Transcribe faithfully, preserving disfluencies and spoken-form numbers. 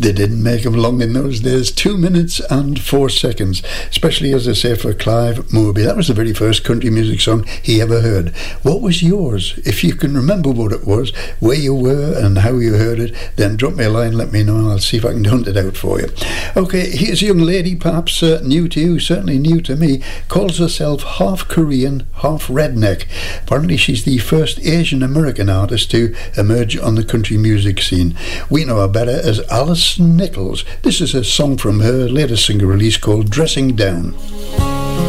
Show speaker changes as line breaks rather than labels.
They didn't make them long in those days. Two minutes and four seconds. Especially, as I say, for Clive Moby. That was the very first country music song he ever heard. What was yours? If you can remember what it was, where you were and how you heard it, then drop me a line, let me know, and I'll see if I can hunt it out for you. Okay, here's a young lady, perhaps uh, new to you, certainly new to me, calls herself half Korean, half redneck. Apparently she's the first Asian American artist to emerge on the country music scene. We know her better as Alison Nichols. This is a song from her latest single release called Dressing Down.